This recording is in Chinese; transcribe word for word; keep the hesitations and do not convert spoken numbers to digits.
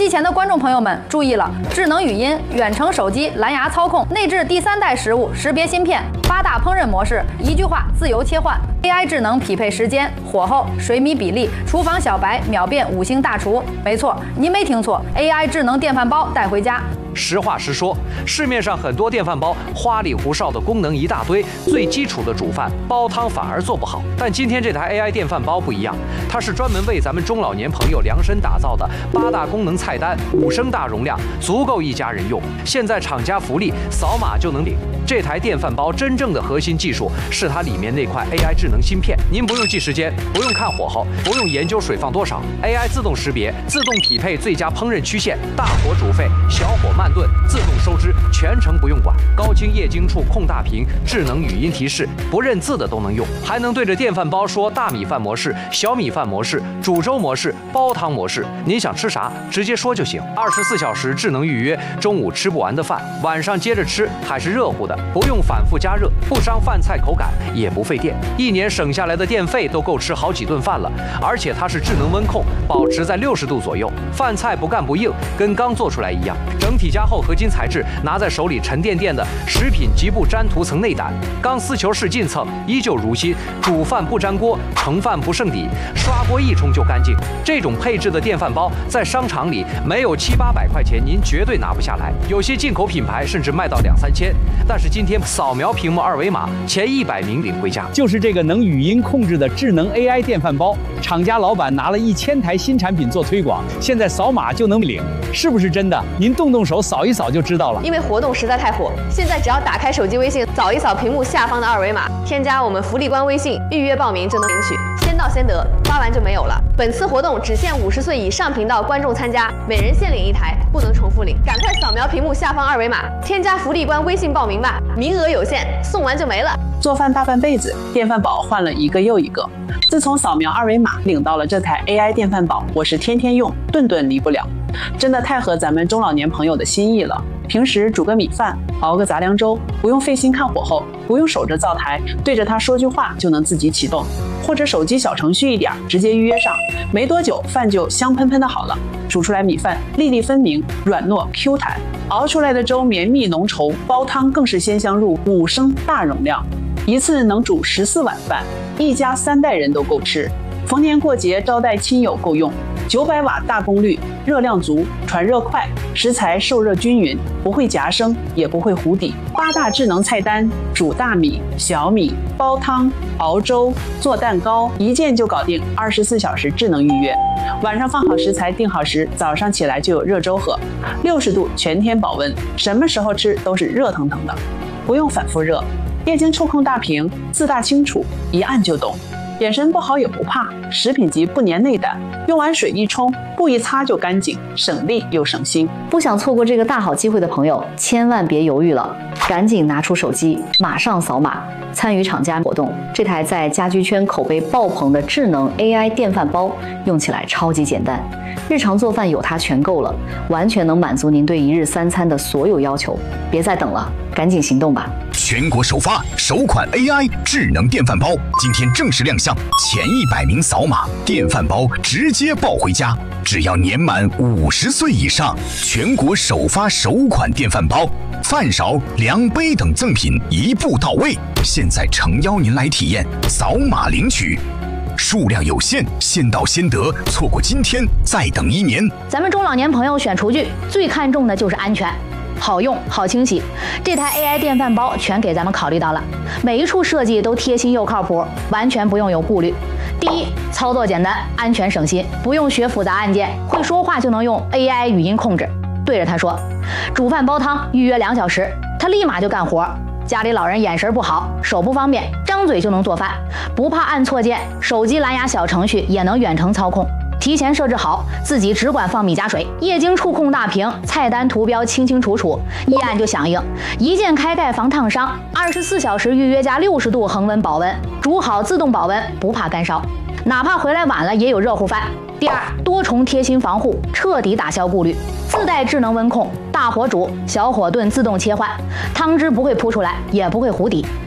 机前的观众朋友们注意了，智能语音、远程手机、蓝牙操控、内置第三代食物识别芯片、八大烹饪模式，一句话自由切换 ，A I 智能匹配时间、火候、水米比例，厨房小白秒变五星大厨。没错，您没听错 ，A I 智能电饭煲带回家。 实话实说，市面上很多电饭煲花里胡哨的功能一大堆，最基础的煮饭煲汤反而做不好。但今天这台 A I 电饭煲不一样，它是专门为咱们中老年朋友量身打造的，八大功能菜单，五升大容量，足够一家人用。现在厂家福利，扫码就能领。这台电饭煲真正的核心技术是它里面那块 A I 智能芯片，您不用记时间，不用看火候，不用研究水放多少 ，A I 自动识别，自动匹配最佳烹饪曲线，大火煮沸，小火慢。 炖自动收汁，全程不用管，高清液晶触控大屏，智能语音提示，不认字的都能用，还能对着电饭煲说大米饭模式、小米饭模式、煮粥模式、煲汤模式，您想吃啥直接说就行。二十四小时智能预约，中午吃不完的饭，晚上接着吃还是热乎的，不用反复加热，不伤饭菜口感，也不费电，一年省下来的电费都够吃好几顿饭了。而且它是智能温控，保持在六十度左右，饭菜不干不硬，跟刚做出来一样。整体加厚合金材质，拿在手里沉甸甸的，食品极不粘涂层内胆，钢丝球式进蹭，依旧如新。煮饭不粘锅，盛饭不剩底，刷锅一冲就干净。这种配置的电饭煲，在商场里没有七八百块钱，您绝对拿不下来。有些进口品牌甚至卖到两三千。但是今天扫描屏幕二维码，前一百名领回家。 就是这个能语音控制的智能 A I 电饭煲，厂家老板拿了一千台新产品做推广，现在扫码就能领，是不是真的？您动动手扫一扫就知道了。 因为活动实在太火，现在只要打开手机微信，扫一扫屏幕下方的二维码，添加我们福利官微信，预约报名就能领取，先到先得，发完就没有了。本次活动只限五十岁以上频道观众参加，每人限领一台，不能重复领。赶快扫描屏幕下方二维码，添加福利官微信报名吧，名额有限，送完就没了。 做饭大半辈子，电饭煲换了一个又一个。自从扫描二维码领到了这台 A I 电饭煲，我是天天用，顿顿离不了。真的太合咱们中老年朋友的心意了。平时煮个米饭，熬个杂粮粥，不用费心看火候，不用守着灶台，对着它说句话就能自己启动，或者手机小程序一点，直接预约上，没多久饭就香喷喷的好了。煮出来米饭粒粒分明，软糯 Q 弹，熬出来的粥绵密浓稠，煲汤更是鲜香入骨，五升大容量，一次能煮十四碗饭，一家三代人都够吃。逢年过节招待亲友够用。九百瓦大功率，热量足，传热快，食材受热均匀，不会夹生，也不会糊底。八大智能菜单：煮大米、小米、煲汤、熬粥、做蛋糕，一键就搞定。二十四小时智能预约，晚上放好食材，定好时，早上起来就有热粥喝。六十度全天保温，什么时候吃都是热腾腾的，不用反复热。液晶触控大屏，字大清楚，一按就懂。眼神不好也不怕，食品级不粘内胆，用完水一冲，布一擦就干净，省力又省心。 不想错过这个大好机会的朋友，千万别犹豫了，赶紧拿出手机，马上扫码参与厂家活动。这台在家居圈口碑爆棚的智能 A I 电饭煲，用起来超级简单，日常做饭有它全够了，完全能满足您对一日三餐的所有要求。别再等了，赶紧行动吧！ 全国首发首款 A I 智能电饭煲，今天正式亮相，前一百名扫码，电饭煲直接抱回家。只要年满五十岁以上，全国首发首款电饭煲，饭勺、量杯等赠品一步到位。现在诚邀您来体验，扫码领取。数量有限，先到先得，错过今天再等一年。 咱们中老年朋友选厨具，最看重的就是安全。好用好清洗，这台 A I 电饭煲全给咱们考虑到了，每一处设计都贴心又靠谱，完全不用有顾虑。第一，操作简单，安全省心，不用学复杂按键，会说话就能用 A I 语音控制，对着它说，煮饭煲汤预约两小时，它立马就干活。家里老人眼神不好，手不方便，张嘴就能做饭，不怕按错键，手机蓝牙小程序也能远程操控。提前设置好，自己只管放米加水，液晶触控大屏，菜单图标清清楚楚，一按就响应，一键开盖防烫伤，二十四小时预约加六十度恒温保温，煮好自动保温，不怕干烧，哪怕回来晚了也有热乎饭。第二，多重贴心防护，彻底打消顾虑，自带智能温控，大火煮，小火炖自动切换，汤汁不会扑出来，也不会糊底。